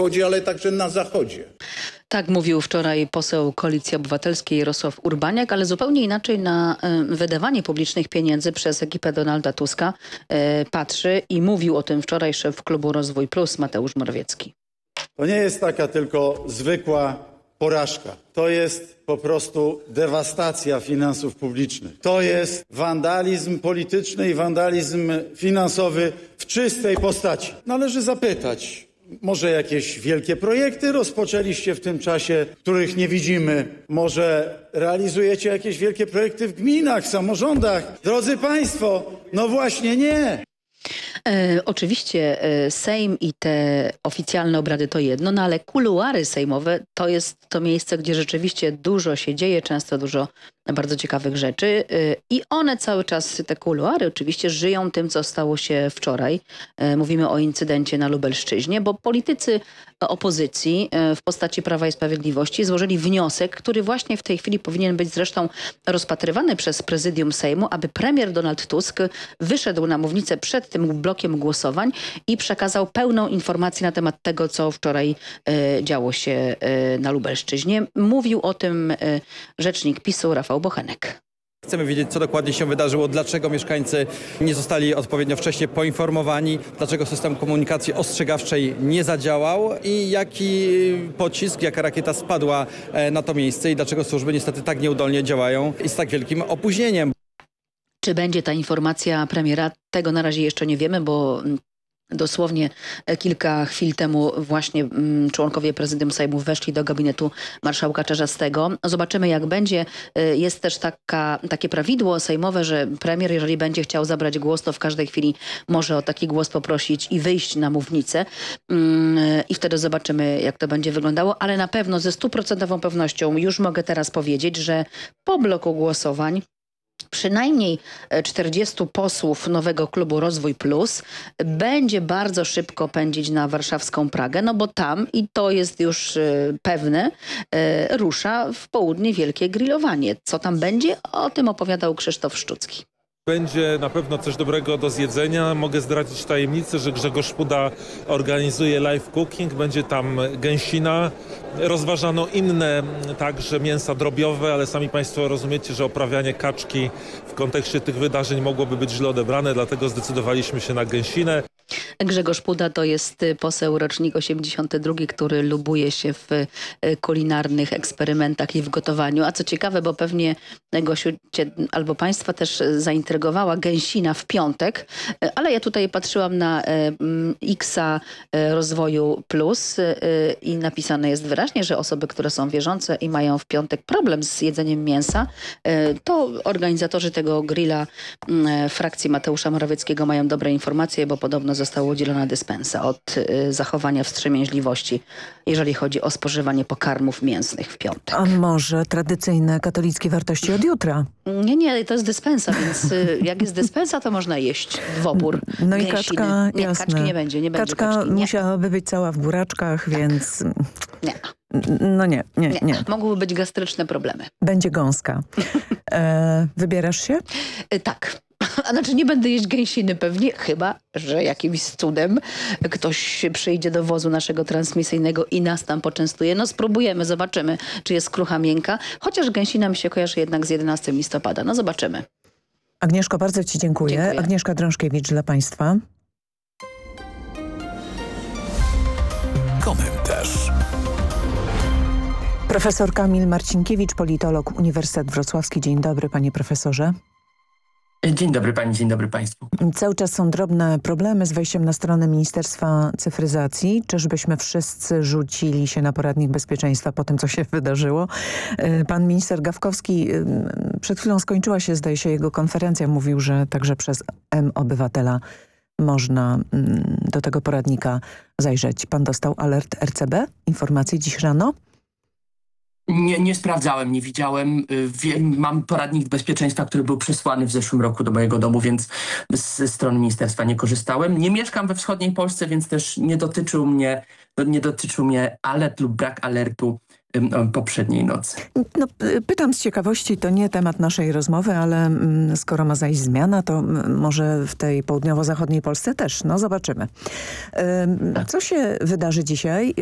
wschodzie, ale także na zachodzie. Tak mówił wczoraj poseł Koalicji Obywatelskiej Jarosław Urbaniak, ale zupełnie inaczej na wydawanie publicznych pieniędzy przez ekipę Donalda Tuska patrzy i mówił o tym wczoraj szef klubu Rozwój Plus Mateusz Morawiecki. To nie jest taka tylko zwykła porażka. To jest po prostu dewastacja finansów publicznych. To jest wandalizm polityczny i wandalizm finansowy w czystej postaci. Należy zapytać, może jakieś wielkie projekty rozpoczęliście w tym czasie, których nie widzimy? Może realizujecie jakieś wielkie projekty w gminach, w samorządach? Drodzy Państwo, no właśnie nie. Oczywiście Sejm i te oficjalne obrady to jedno, no ale kuluary sejmowe to jest to miejsce, gdzie rzeczywiście dużo się dzieje, często dużo bardzo ciekawych rzeczy i one cały czas, te kuluary oczywiście żyją tym, co stało się wczoraj. Mówimy o incydencie na Lubelszczyźnie, bo politycy opozycji w postaci Prawa i Sprawiedliwości złożyli wniosek, który właśnie w tej chwili powinien być zresztą rozpatrywany przez prezydium Sejmu, aby premier Donald Tusk wyszedł na mównicę przed tym blokiem głosowań i przekazał pełną informację na temat tego, co wczoraj działo się na Lubelszczyźnie. Mówił o tym rzecznik PiS-u Rafał Bochenek. Chcemy wiedzieć, co dokładnie się wydarzyło, dlaczego mieszkańcy nie zostali odpowiednio wcześnie poinformowani, dlaczego system komunikacji ostrzegawczej nie zadziałał i jaki pocisk, jaka rakieta spadła na to miejsce i dlaczego służby niestety tak nieudolnie działają i z tak wielkim opóźnieniem. Czy będzie ta informacja premiera? Tego na razie jeszcze nie wiemy, bo dosłownie kilka chwil temu właśnie członkowie prezydium Sejmu weszli do gabinetu marszałka Czarzastego. Zobaczymy, jak będzie. Jest też takie prawidło sejmowe, że premier, jeżeli będzie chciał zabrać głos, to w każdej chwili może o taki głos poprosić i wyjść na mównicę. I wtedy zobaczymy, jak to będzie wyglądało. Ale na pewno ze 100% pewnością już mogę teraz powiedzieć, że po bloku głosowań przynajmniej 40 posłów nowego klubu Rozwój Plus będzie bardzo szybko pędzić na warszawską Pragę, no bo tam, i to jest już pewne, rusza w południe wielkie grillowanie. Co tam będzie? O tym opowiadał Krzysztof Szczucki. Będzie na pewno coś dobrego do zjedzenia. Mogę zdradzić tajemnicę, że Grzegorz Puda organizuje live cooking. Będzie tam gęsina. Rozważano inne także mięsa drobiowe, ale sami Państwo rozumiecie, że oprawianie kaczki w kontekście tych wydarzeń mogłoby być źle odebrane, dlatego zdecydowaliśmy się na gęsinę. Grzegorz Puda to jest poseł rocznik 82, który lubuje się w kulinarnych eksperymentach i w gotowaniu. A co ciekawe, bo pewnie Gosiu cię albo Państwa też zaintrygowała gęsina w piątek, ale ja tutaj patrzyłam na X-a Rozwoju Plus i napisane jest wyraźnie, że osoby, które są wierzące i mają w piątek problem z jedzeniem mięsa, to organizatorzy tego grilla frakcji Mateusza Morawieckiego mają dobre informacje, bo podobno została udzielona dyspensa od zachowania wstrzemięźliwości, jeżeli chodzi o spożywanie pokarmów mięsnych w piątek. A może tradycyjne katolickie wartości od jutra? Nie, to jest dyspensa, więc jak jest dyspensa, to można jeść dwobór. No i gęsiny. kaczka, nie, jasne. kaczki nie będzie Kaczka kaczki. Nie. musiałaby być cała w buraczkach, więc... Nie. No nie. Mogłyby być gastryczne problemy. Będzie gąska. Wybierasz się? Tak. A znaczy nie będę jeść gęsiny pewnie, chyba że jakimś cudem ktoś przyjdzie do wozu naszego transmisyjnego i nas tam poczęstuje. No spróbujemy, zobaczymy, czy jest skrucha miękka. Chociaż gęsina mi się kojarzy jednak z 11 listopada. No zobaczymy. Agnieszko, bardzo Ci dziękuję. Agnieszka Drążkiewicz dla Państwa. Komentarz. Profesor Kamil Marcinkiewicz, politolog, Uniwersytet Wrocławski. Dzień dobry, panie profesorze. Dzień dobry pani, dzień dobry państwu. Cały czas są drobne problemy z wejściem na stronę Ministerstwa Cyfryzacji. Czyżbyśmy wszyscy rzucili się na poradnik bezpieczeństwa po tym, co się wydarzyło? Pan minister Gawkowski, przed chwilą skończyła się, zdaje się, jego konferencja. Mówił, że także przez M-Obywatela można do tego poradnika zajrzeć. Pan dostał alert RCB? Informacje dziś rano? Nie sprawdzałem, nie widziałem. Mam poradnik bezpieczeństwa, który był przesłany w zeszłym roku do mojego domu, więc ze strony ministerstwa nie korzystałem. Nie mieszkam we wschodniej Polsce, więc też nie dotyczył mnie alert lub brak alertu poprzedniej nocy. No, pytam z ciekawości, to nie temat naszej rozmowy, ale skoro ma zajść zmiana, to może w tej południowo-zachodniej Polsce też. No zobaczymy. Co się wydarzy dzisiaj?